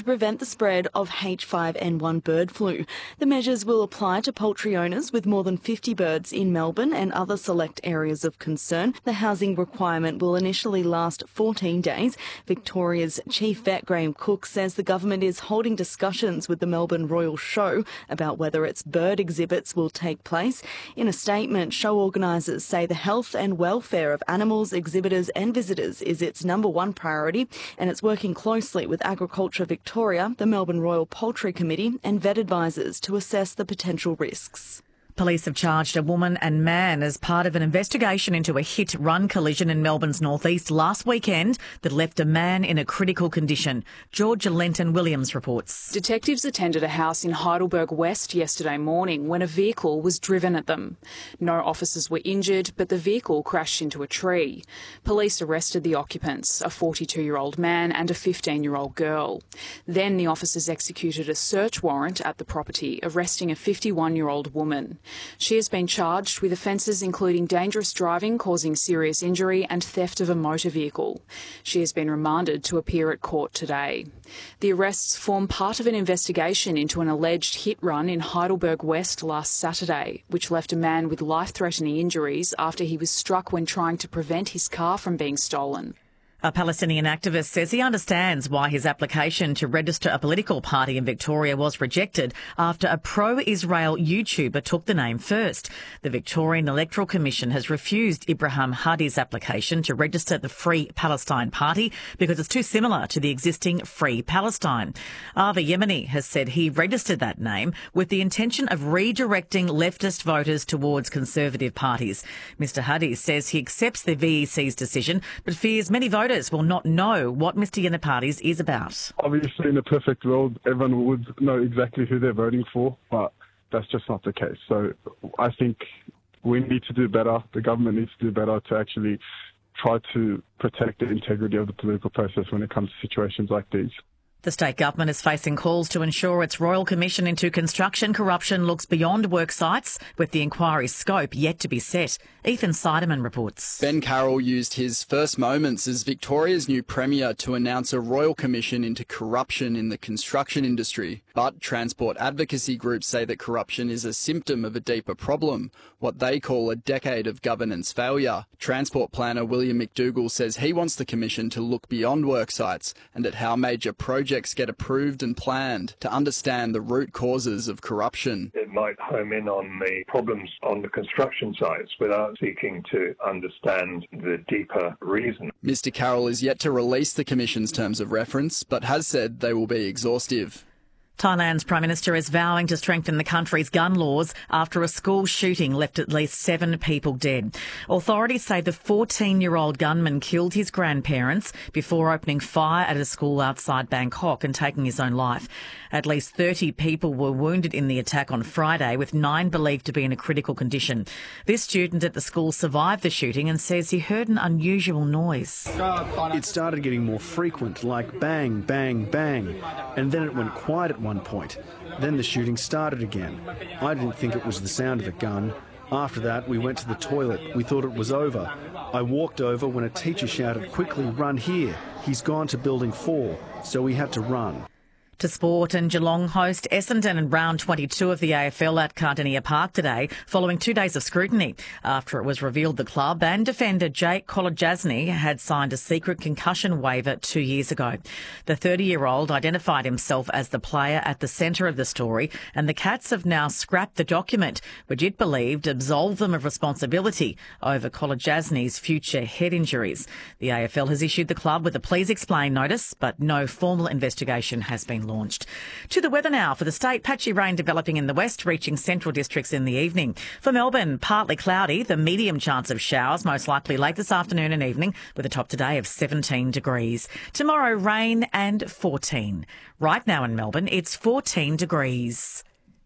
to prevent the spread of H5N1 bird flu. The measures will apply to poultry owners with more than 50 birds in Melbourne and other select areas of concern. The housing requirement will initially last 14 days. Victoria's Chief Vet Graham Cook says the government is holding discussions with the Melbourne Royal Show about whether its bird exhibits will take place. In a statement, show organisers say the health and welfare of animals, exhibitors and visitors is its number one priority, and it's working closely with Agriculture Victoria, the Melbourne Royal Poultry Committee and vet advisors to assess the potential risks. Police have charged a woman and man as part of an investigation into a hit-run collision in Melbourne's northeast last weekend that left a man in a critical condition. Georgia Lenton-Williams reports. Detectives attended a house in Heidelberg West yesterday morning when a vehicle was driven at them. No officers were injured, but the vehicle crashed into a tree. Police arrested the occupants, a 42-year-old man and a 15-year-old girl. Then the officers executed a search warrant at the property, arresting a 51-year-old woman. She has been charged with offences including dangerous driving causing serious injury and theft of a motor vehicle. She has been remanded to appear at court today. The arrests form part of an investigation into an alleged hit run in Heidelberg West last Saturday, which left a man with life-threatening injuries after he was struck when trying to prevent his car from being stolen. A Palestinian activist says he understands why his application to register a political party in Victoria was rejected after a pro-Israel YouTuber took the name first. The Victorian Electoral Commission has refused Ibrahim Hadi's application to register the Free Palestine Party because it's too similar to the existing Free Palestine. Arva Yemeni has said he registered that name with the intention of redirecting leftist voters towards conservative parties. Mr Hadi says he accepts the VEC's decision but fears many voters will not know what Mr Yiannopoulos is about. Obviously, in a perfect world, everyone would know exactly who they're voting for, but that's just not the case. So I think we need to do better. The government needs to do better to actually try to protect the integrity of the political process when it comes to situations like these. The state government is facing calls to ensure its Royal Commission into construction corruption looks beyond work sites, with the inquiry's scope yet to be set. Ethan Seidemann reports. Ben Carroll used his first moments as Victoria's new Premier to announce a Royal Commission into corruption in the construction industry. But transport advocacy groups say that corruption is a symptom of a deeper problem, what they call a decade of governance failure. Transport planner William McDougall says he wants the Commission to look beyond work sites and at how major projects get approved and planned to understand the root causes of corruption. It might home in on the problems on the construction sites without seeking to understand the deeper reason. Mr Carroll is yet to release the Commission's terms of reference, but has said they will be exhaustive. Thailand's Prime Minister is vowing to strengthen the country's gun laws after a school shooting left at least 7 people dead. Authorities say the 14-year-old gunman killed his grandparents before opening fire at a school outside Bangkok and taking his own life. At least 30 people were wounded in the attack on Friday, with 9 believed to be in a critical condition. This student at the school survived the shooting and says he heard an unusual noise. It started getting more frequent, like bang, bang, bang, and then it went quiet at one point. Then the shooting started again. I didn't think it was the sound of a gun. After that, we went to the toilet. We thought it was over. I walked over when a teacher shouted, "Quickly, run here. He's gone to building 4. So we had to run. To sport, and Geelong host Essendon in round 22 of the AFL at Cardinia Park today, following 2 days of scrutiny after it was revealed the club and defender Jake Kolodjasny had signed a secret concussion waiver 2 years ago. The 30-year-old identified himself as the player at the centre of the story, and the Cats have now scrapped the document, which it believed absolved them of responsibility over Kolodjasny's future head injuries. The AFL has issued the club with a please explain notice, but no formal investigation has been launched. To the weather now for the state. Patchy rain developing in the west, reaching central districts in the evening. For Melbourne, partly cloudy, the medium chance of showers, most likely late this afternoon and evening, with a top today of 17 degrees. Tomorrow, rain and 14. Right now in Melbourne, it's 14 degrees.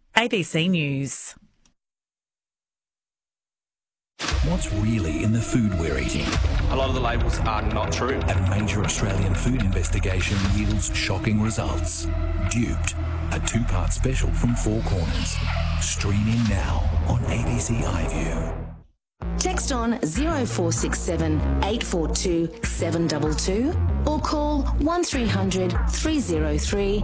ABC News. What's really in the food we're eating? A lot of the labels are not true. A major Australian food investigation yields shocking results. Duped, a 2-part special from Four Corners. Stream in now on ABC iView. Text on 0467 842 722 or call 1300 303